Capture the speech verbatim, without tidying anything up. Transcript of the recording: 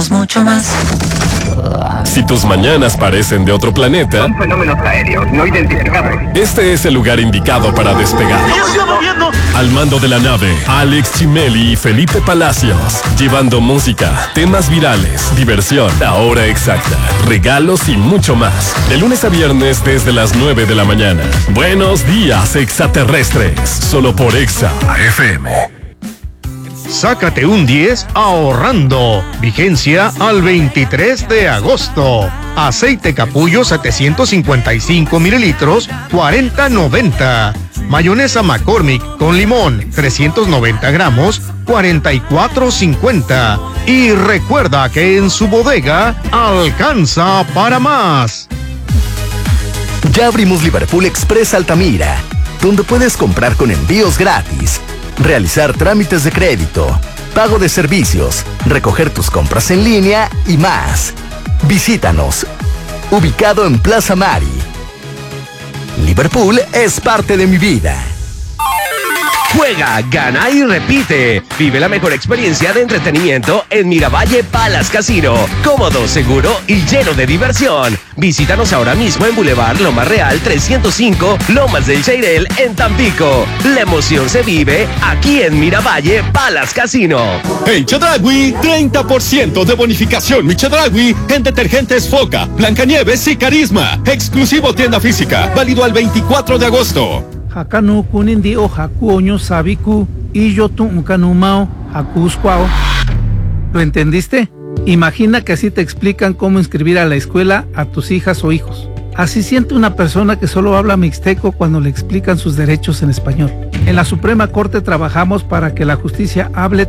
somos mucho más. Si tus mañanas parecen de otro planeta, son fenómenos aéreos no identificados. Este es el lugar indicado para despegar. ¡Ya se está moviendo! Al mando de la nave, Alex Chimeli y Felipe Palacios, llevando música, temas virales, diversión, la hora exacta, regalos y mucho más. De lunes a viernes desde las nueve de la mañana. Buenos días, extraterrestres. Solo por Exa F M. Sácate un diez ahorrando. Vigencia al veintitrés de agosto. Aceite capullo setecientos cincuenta y cinco mililitros, cuarenta noventa. Mayonesa McCormick con limón, trescientos noventa gramos, cuarenta y cuatro cincuenta. Y recuerda que en su bodega alcanza para más. Ya abrimos Liverpool Express Altamira, donde puedes comprar con envíos gratis, realizar trámites de crédito, pago de servicios, recoger tus compras en línea y más. Visítanos, ubicado en Plaza Mari. Liverpool es parte de mi vida. Juega, gana y repite. Vive la mejor experiencia de entretenimiento en Miravalle Palace Casino. Cómodo, seguro y lleno de diversión. Visítanos ahora mismo en Boulevard Lomas Real trescientos cinco, Lomas del Cheirel, en Tampico. La emoción se vive aquí en Miravalle Palace Casino. En Chedraui, treinta por ciento de bonificación. Mi Chedraui en detergentes Foca, Blancanieves y Carisma. Exclusivo tienda física, válido al veinticuatro de agosto. Hakanu kunindi o haku oño sabiku y yo tu unkanumao haku squao. ¿Lo entendiste? Imagina que así te explican cómo inscribir a la escuela a tus hijas o hijos. Así siente una persona que solo habla mixteco cuando le explican sus derechos en español. En la Suprema Corte trabajamos para que la justicia hable